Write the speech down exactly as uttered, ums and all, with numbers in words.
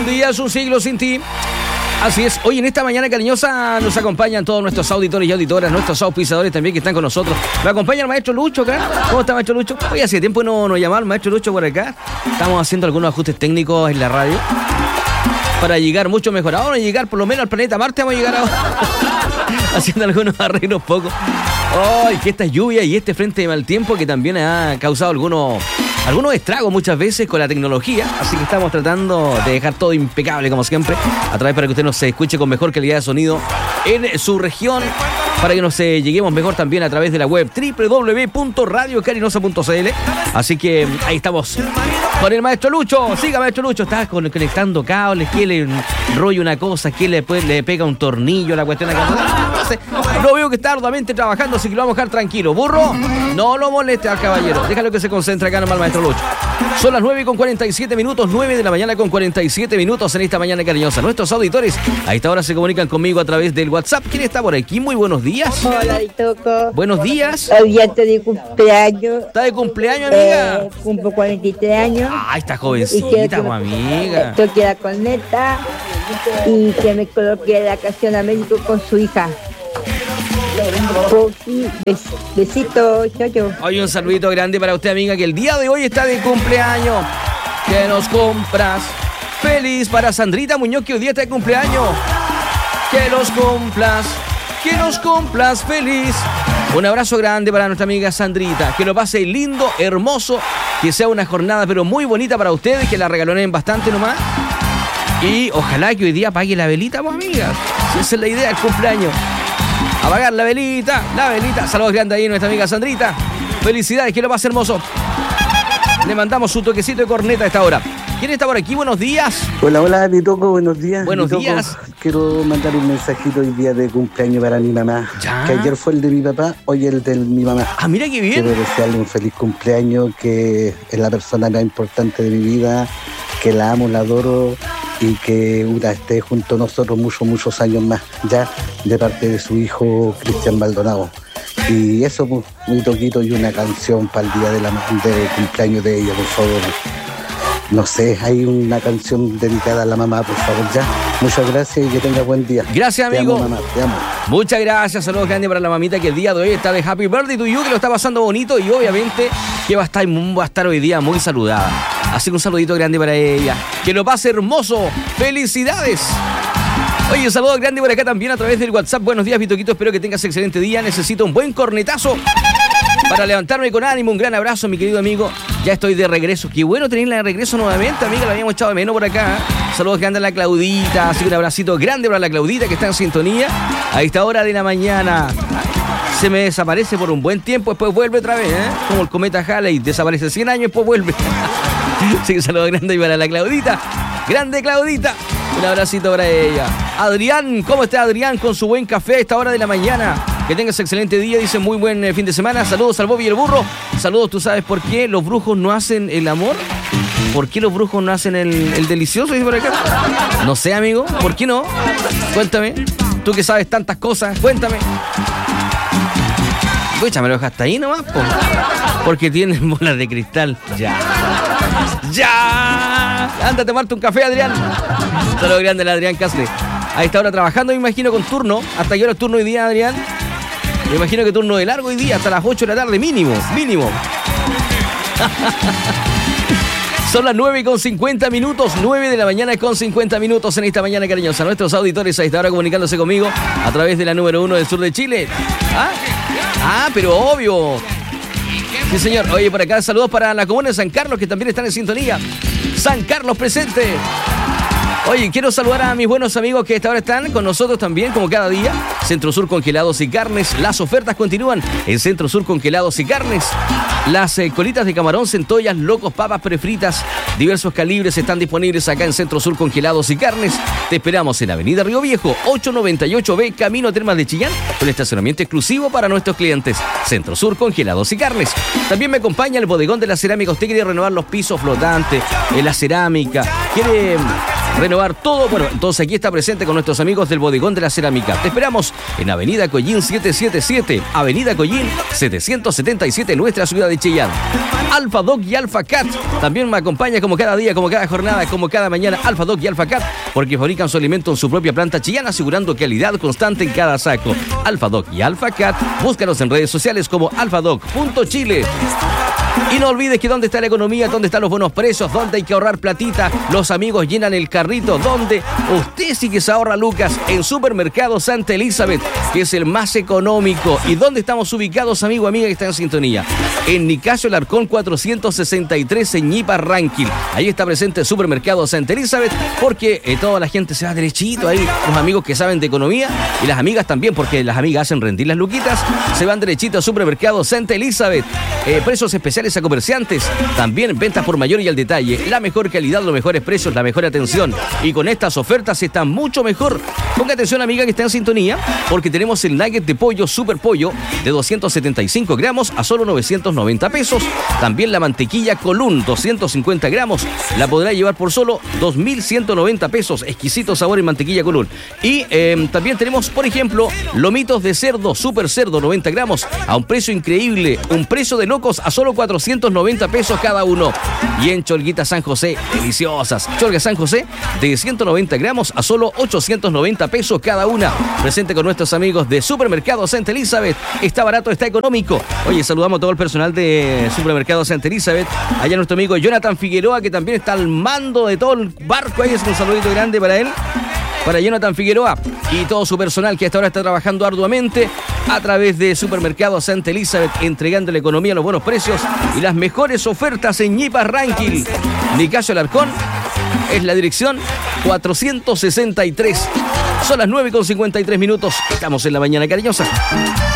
días, un siglo sin ti. Así es, hoy en esta mañana cariñosa nos acompañan todos nuestros auditores y auditoras, nuestros auspiciadores también que están con nosotros. Me acompaña el maestro Lucho acá. ¿Cómo está, maestro Lucho? Hoy hace tiempo no nos llamaba el maestro Lucho por acá. Estamos haciendo algunos ajustes técnicos en la radio para llegar mucho mejor. Ahora llegar por lo menos al planeta Marte, vamos a llegar ahora haciendo algunos arreglos pocos. Ay, que esta lluvia y este frente de mal tiempo que también ha causado algunos... Algunos estragos muchas veces con la tecnología, así que estamos tratando de dejar todo impecable como siempre, a través para que usted nos escuche con mejor calidad de sonido en su región, para que nos eh, lleguemos mejor también a través de la web doble u doble u doble u punto radio carinosa punto c l. Así que ahí estamos con el maestro Lucho. Siga, maestro Lucho, está conectando cables, que le enrolla una cosa, que le, pues, le pega un tornillo, la cuestión acá. No sé, lo veo que está arduamente trabajando, así que lo vamos a dejar tranquilo. Burro, no lo moleste al caballero, déjalo que se concentre acá nomás el maestro Lucho. Son las nueve con cuarenta y siete minutos, nueve de la mañana con cuarenta y siete minutos en esta mañana cariñosa. Nuestros auditores a esta hora se comunican conmigo a través del WhatsApp. ¿Quién está por aquí? Muy buenos días. Hola, Toco. Buenos días. Hoy día estoy de cumpleaños. ¿Está de cumpleaños, amiga? Eh, cumplo cuarenta y tres años. Ay, está jovencita, pues, amiga. Estoy que la corneta y que me coloque la canción a México con su hija. Bes, besito, chocho. Hoy un saludito grande para usted, amiga, que el día de hoy está de cumpleaños. ¿Qué nos compras? Feliz para Sandrita Muñoz, que hoy día está de cumpleaños. Que nos compras, que nos compras feliz. Un abrazo grande para nuestra amiga Sandrita. Que lo pase lindo, hermoso. Que sea una jornada pero muy bonita para ustedes. Que la regalonen bastante nomás. Y ojalá que hoy día apague la velita, pues, amiga. Si esa es la idea del cumpleaños. Apagar la velita, la velita. Saludos grandes ahí a nuestra amiga Sandrita. Felicidades, que lo pase hermoso. Le mandamos su toquecito de corneta a esta hora. ¿Quién está por aquí? Buenos días. Hola, hola, mi Toco, buenos días. Buenos Toco, días. Quiero mandar un mensajito hoy día de cumpleaños para mi mamá. ¿Ya? Que ayer fue el de mi papá, hoy el de mi mamá. Ah, mira qué bien. Quiero desearle un feliz cumpleaños, que es la persona más importante de mi vida, que la amo, la adoro y que una esté junto a nosotros muchos, muchos años más, ya, de parte de su hijo Cristian Maldonado. Y eso, pues, un toquito y una canción para el día de, la, de cumpleaños de ella, por favor. No sé, hay una canción dedicada a la mamá, por favor, ya. Muchas gracias y que tenga buen día. Gracias, amigo. Te amo, mamá, te amo. Muchas gracias, saludos grandes para la mamita que el día de hoy está de Happy Birthday to you, que lo está pasando bonito y obviamente que va a estar, va a estar hoy día muy saludada. Así que un saludito grande para ella. Que lo pase hermoso. ¡Felicidades! Oye, un saludo grande por acá también a través del WhatsApp. Buenos días, Vitoquito, espero que tengas excelente día. Necesito un buen cornetazo para levantarme con ánimo. Un gran abrazo, mi querido amigo. Ya estoy de regreso. Qué bueno tenerla de regreso nuevamente, amiga. La habíamos echado de menos por acá. Saludos grandes a la Claudita. Así que un abracito grande para la Claudita que está en sintonía a esta hora de la mañana. Se me desaparece por un buen tiempo, después vuelve otra vez, ¿eh? Como el cometa Halley, desaparece cien años, después vuelve. Así que un saludo grande para la Claudita. Grande Claudita. Un abracito para ella. Adrián, ¿cómo está Adrián con su buen café a esta hora de la mañana? Que tengas excelente día, dice muy buen eh, fin de semana. Saludos al Bobby y el burro. Saludos, ¿tú sabes por qué los brujos no hacen el amor? ¿Por qué los brujos no hacen el, el delicioso? Dice por acá. No sé, amigo, ¿por qué no? Cuéntame. Tú que sabes tantas cosas, cuéntame. Escúchame, lo dejaste ahí nomás, po. Porque tienen bolas de cristal. Ya. ¡Ya! Anda a tomarte un café, Adrián. Saludos grande al Adrián Casle. A esta hora trabajando, me imagino, con turno. ¿Hasta qué hora es turno hoy día, Adrián? Me imagino que turno de largo hoy día, hasta las ocho de la tarde, mínimo, mínimo. Son las nueve con cincuenta minutos, nueve de la mañana con cincuenta minutos en esta mañana cariñosa. Nuestros auditores a esta hora comunicándose conmigo a través de la número uno del sur de Chile. ¿Ah? Ah, pero obvio. Sí, señor. Oye, por acá saludos para la comuna de San Carlos, que también están en sintonía. San Carlos presente. Oye, quiero saludar a mis buenos amigos que a esta hora están con nosotros también, como cada día. Centro Sur Congelados y Carnes. Las ofertas continúan en Centro Sur Congelados y Carnes. Las eh, colitas de camarón, centollas, locos, papas prefritas, diversos calibres están disponibles acá en Centro Sur Congelados y Carnes. Te esperamos en Avenida Río Viejo, ochocientos noventa y ocho B, Camino a Termas de Chillán, con estacionamiento exclusivo para nuestros clientes. Centro Sur Congelados y Carnes. También me acompaña el bodegón de la cerámica. Usted quiere renovar los pisos flotantes, eh, la cerámica, quiere renovar todo. Bueno, entonces aquí está presente con nuestros amigos del Bodegón de la Cerámica. Te esperamos en Avenida Collín setecientos setenta y siete, Avenida Collín setecientos setenta y siete, nuestra ciudad de Chillán. Alfa Dog y Alfa Cat también me acompaña como cada día, como cada jornada, como cada mañana. Alfa Dog y Alfa Cat, porque fabrican su alimento en su propia planta Chillán, asegurando calidad constante en cada saco. Alfa Dog y Alfa Cat, búscanos en redes sociales como alfadog punto chile. Y no olvides que dónde está la economía, dónde están los buenos precios, dónde hay que ahorrar platita, los amigos llenan el carrito, donde usted sí que se ahorra lucas, en Supermercado Santa Elizabeth, que es el más económico. ¿Y dónde estamos ubicados, amigo, amiga que está en sintonía? En Nicasio Larcón cuatrocientos sesenta y tres, en Ñipa, Ranquil. Ahí está presente el Supermercado Santa Elizabeth, porque eh, toda la gente se va derechito ahí, los amigos que saben de economía y las amigas también, porque las amigas hacen rendir las luquitas, se van derechito a Supermercado Santa Elizabeth. Eh, precios especiales a comerciantes, también ventas por mayor y al detalle, la mejor calidad, los mejores precios, la mejor atención, y con estas ofertas está mucho mejor. Ponga atención, amiga que está en sintonía, porque tenemos el nugget de pollo Super Pollo de doscientos setenta y cinco gramos a solo novecientos noventa pesos. También la mantequilla Colún doscientos cincuenta gramos la podrá llevar por solo dos mil ciento noventa pesos. Exquisito sabor en mantequilla Colún. Y eh, también tenemos, por ejemplo, lomitos de cerdo Super Cerdo noventa gramos a un precio increíble, un precio de locos a solo cuatrocientos noventa pesos cada uno. Y en Cholguitas San José, deliciosas Cholgas San José de ciento noventa gramos a solo ochocientos noventa pesos cada una. Presente con nuestros amigos de Supermercado Santa Elizabeth. Está barato, está económico. Oye, saludamos a todo el personal de Supermercado Santa Elizabeth. Allá nuestro amigo Jonathan Figueroa, que también está al mando de todo el barco. Ahí es un saludito grande para él, para Jonathan Figueroa y todo su personal que hasta ahora está trabajando arduamente a través de Supermercado Santa Elizabeth, entregando la economía, los buenos precios y las mejores ofertas en Ñipa, Ranquil. Nicasio Alarcón es la dirección cuatrocientos sesenta y tres. Son las nueve con cincuenta y tres minutos. Estamos en la mañana cariñosa.